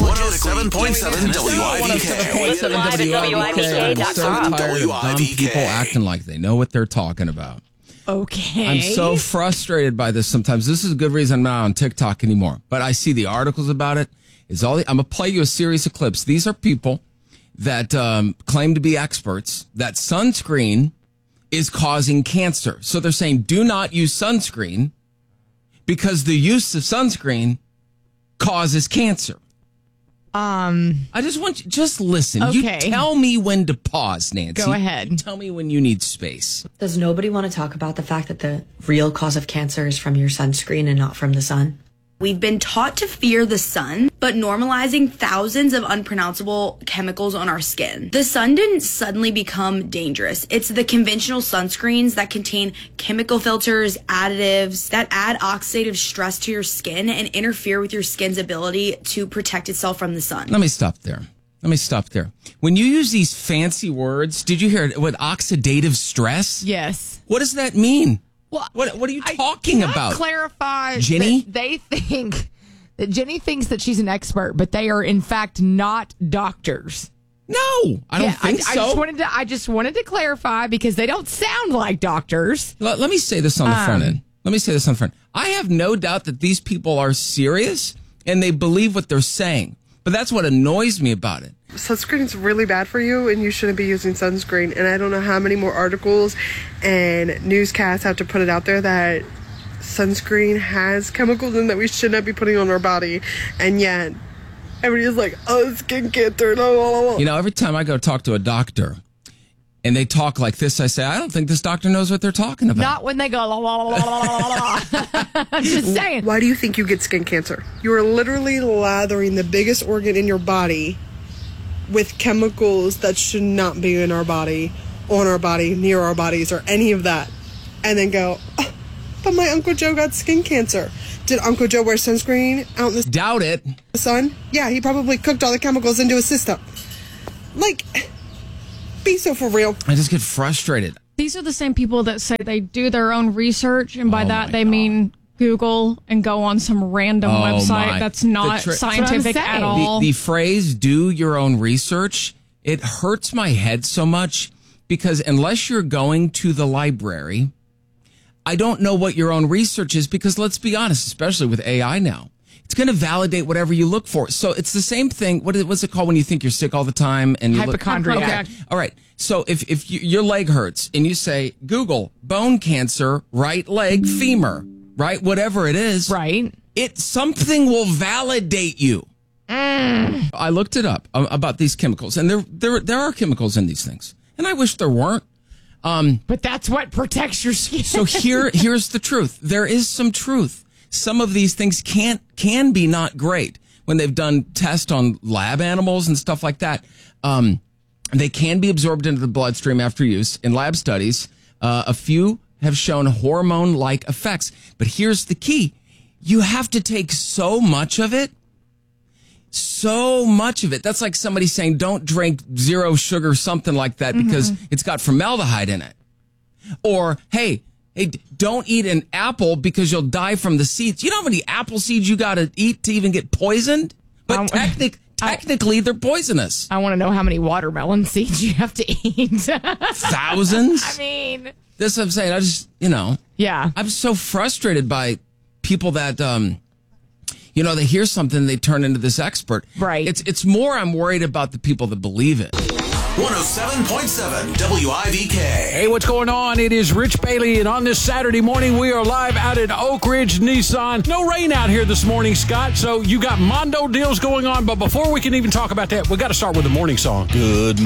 107.7 WIVK. 107.7 WIVK. I'm so tired of dumb WIVK. people acting like they know what they're talking about. Okay. I'm so frustrated by this sometimes. This is a good reason I'm not on TikTok anymore. But I see the articles about it. I'm going to play you a series of clips. These are people that claim to be experts that sunscreen is causing cancer. So they're saying do not use sunscreen because the use of sunscreen causes cancer. I just want you, just listen. Okay. You tell me when to pause, Nancy. Go ahead. Tell me when you need space. Does nobody want to talk about the fact that the real cause of cancer is from your sunscreen and not from the sun? We've been taught to fear the sun, but normalizing thousands of unpronounceable chemicals on our skin. The sun didn't suddenly become dangerous. It's the conventional sunscreens that contain chemical filters, additives that add oxidative stress to your skin and interfere with your skin's ability to protect itself from the sun. Let me stop there. When you use these fancy words, did you hear it? What, oxidative stress? Yes. What does that mean? Well, What are you talking about? Clarify, Jenny? that they think that Jenny thinks that she's an expert, but they are in fact not doctors. No, I don't think so. I just wanted to clarify because they don't sound like doctors. Let me say this on the front end. I have no doubt that these people are serious and they believe what they're saying. But that's what annoys me about it. Sunscreen's really bad for you and you shouldn't be using sunscreen. And I don't know how many more articles and newscasts have to put it out there that sunscreen has chemicals in that we should not be putting on our body. And yet everybody's like, oh, skin cancer. Blah, blah, blah. You know, every time I go talk to a doctor and they talk like this, I say, I don't think this doctor knows what they're talking about. Not when they go la la la la la la la. I'm just saying. Why do you think you get skin cancer? You are literally lathering the biggest organ in your body with chemicals that should not be in our body, on our body, near our bodies, or any of that. And then go, oh, but my Uncle Joe got skin cancer. Did Uncle Joe wear sunscreen out in the Doubt it. sun? Yeah, he probably cooked all the chemicals into his system. Like, be so for real. I just get frustrated. These are the same people that say they do their own research, and by that they mean Google and go on some random website that's not scientific at all. The phrase "do your own research," it hurts my head so much because unless you're going to the library, I don't know what your own research is because let's be honest, especially with AI now, it's going to validate whatever you look for. So it's the same thing. What's it called when you think you're sick all the time? And you Hypochondriac. Okay. All right. So if your leg hurts and you say, Google, bone cancer, right leg, femur, right? Whatever it is. Right. Something will validate you. I looked it up about these chemicals, and there are chemicals in these things. And I wish there weren't. But that's what protects your skin. So here's the truth. There is some truth. Some of these things can be not great when they've done tests on lab animals and stuff like that. They can be absorbed into the bloodstream after use. In lab studies, a few have shown hormone-like effects. But here's the key. You have to take so much of it. So much of it. That's like somebody saying, don't drink zero sugar, something like that, because it's got formaldehyde in it. Or, hey, don't eat an apple because you'll die from the seeds. You know how many apple seeds you got to eat to even get poisoned? But technically, they're poisonous. I want to know how many watermelon seeds you have to eat. Thousands? I mean, That's what I'm saying. I just, yeah. I'm so frustrated by people that, they hear something, they turn into this expert. Right. It's more I'm worried about the people that believe it. 107.7 WIVK. Hey, what's going on? It is Rich Bailey, and on this Saturday morning, we are live out at Oak Ridge Nissan. No rain out here this morning, Scott, so you got Mondo deals going on, but before we can even talk about that, we got to start with the morning song. Good